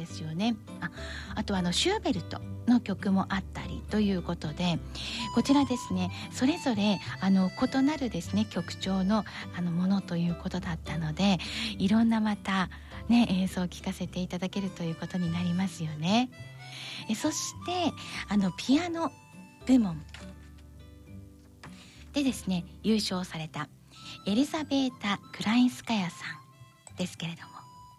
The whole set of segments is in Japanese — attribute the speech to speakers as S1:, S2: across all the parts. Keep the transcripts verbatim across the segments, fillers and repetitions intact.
S1: ですよね。あ、あとあのシューベルトの曲もあったりということで、こちらですね、それぞれあの異なるですね曲調のあのものということだったので、いろんなまたね演奏を聴かせていただけるということになりますよね。えそしてあのピアノ部門でですね優勝されたエリザベータ・クラインスカヤさんですけれども、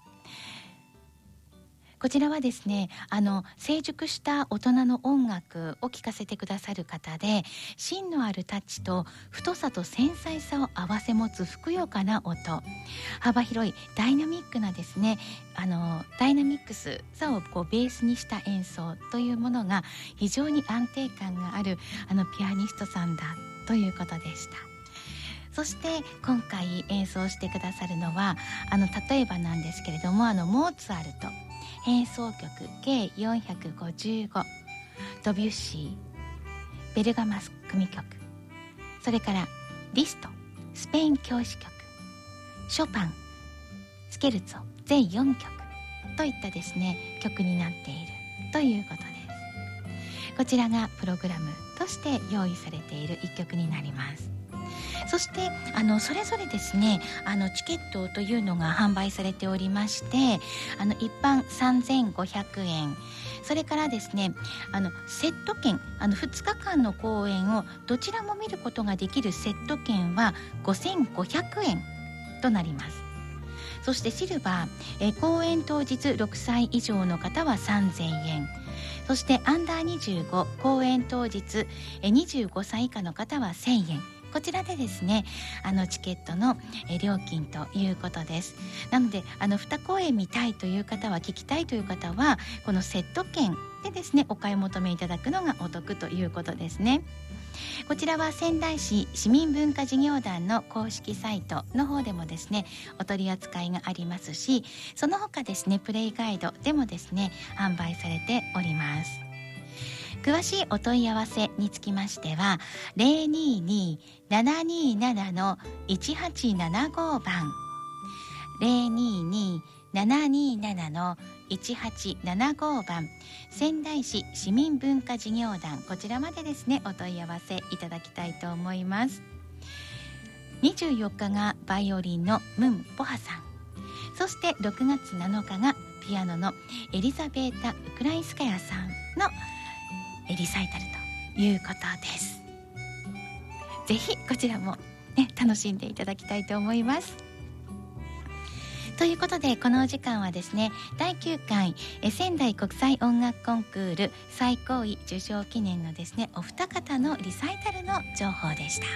S1: こちらはですねあの成熟した大人の音楽を聴かせてくださる方で、芯のあるタッチと太さと繊細さを併せ持つふくよかな音、幅広いダイナミックなですねあのダイナミックスさをこうベースにした演奏というものが非常に安定感があるあのピアニストさんだということでした。そして今回演奏してくださるのはあの例えばなんですけれども、あのモーツァルト変奏曲計よんひゃくごじゅうご、ドビュッシーベルガマス組曲、それからリストスペイン教師曲、ショパンスケルツォ全よんきょくといったですね曲になっているということです。こちらがプログラムとして用意されているいっきょくになります。そしてあのそれぞれですねあのチケットというのが販売されておりまして、あの一般さんぜんごひゃくえん、それからですねあのセット券、あのふつかかんの公演をどちらも見ることができるセット券はごせんごひゃくえんとなります。そしてシルバー、え公演当日ろくさい以上の方はさんぜんえん、そしてアンダーにじゅうご公演当日えにじゅうごさい以下の方はせんえん、こちらでですねあのチケットのえ料金ということです。なのであのに公演見たいという方は、聞きたいという方はこのセット券でですねお買い求めいただくのがお得ということですね。こちらは仙台市市民文化事業団の公式サイトの方でもですねお取り扱いがありますし、その他ですねプレイガイドでもですね販売されております。詳しいお問い合わせにつきましては ゼロにーにーななにーななのいちはちななご 番 ゼロにーにーななにーななのいちはちななご 番仙台市市民文化事業団、こちらまでですねお問い合わせいただきたいと思います。にじゅうよっかがバイオリンのムン・ポハさん、そしてろくがつなのかがピアノのエリザベータ・ウクラインスカヤさんのリサイタルということです。ぜひこちらも、ね、楽しんでいただきたいと思います。ということでこのお時間はですねだいきゅうかいえ仙台国際音楽コンクール最高位受賞記念のですねお二方のリサイタルの情報でした。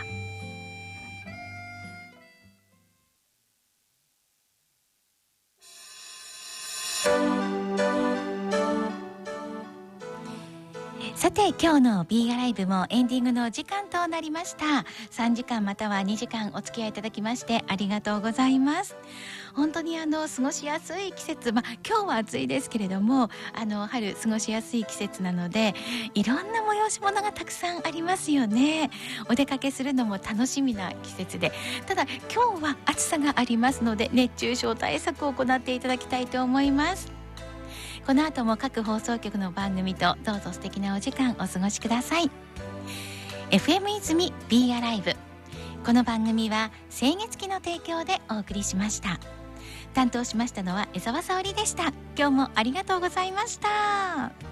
S1: さて今日の ビー アライブもエンディングの時間となりました。さんじかんまたはにじかんお付き合いいただきましてありがとうございます。本当にあの過ごしやすい季節、まあ今日は暑いですけれども、あの春過ごしやすい季節なのでいろんな催し物がたくさんありますよね。お出かけするのも楽しみな季節で、ただ今日は暑さがありますので熱中症対策を行っていただきたいと思います。この後も各放送局の番組とどうぞ素敵なお時間お過ごしください。 エフエム 泉 ビー アライブ、この番組は清月期の提供でお送りしました。担当しましたのは江澤沙織でした。今日もありがとうございました。